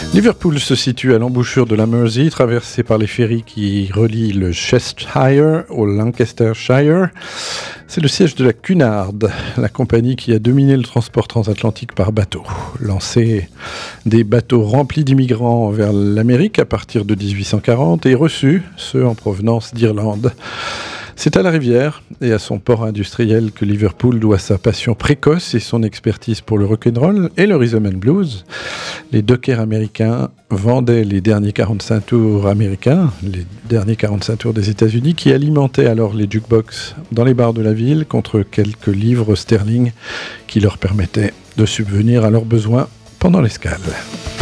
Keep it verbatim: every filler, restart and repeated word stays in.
Liverpool se situe à l'embouchure de la Mersey, traversée par les ferries qui relient le Cheshire au Lancashire. C'est le siège de la Cunard, la compagnie qui a dominé le transport transatlantique par bateau. Lancé des bateaux remplis d'immigrants vers l'Amérique à partir de dix-huit cent quarante et reçus, ceux en provenance d'Irlande. C'est à la rivière et à son port industriel que Liverpool doit sa passion précoce et son expertise pour le rock'n'roll et le rhythm and blues. Les dockers américains vendaient les derniers quarante-cinq tours américains, les derniers quarante-cinq tours des États-Unis, qui alimentaient alors les jukebox dans les bars de la ville contre quelques livres sterling qui leur permettaient de subvenir à leurs besoins pendant l'escale.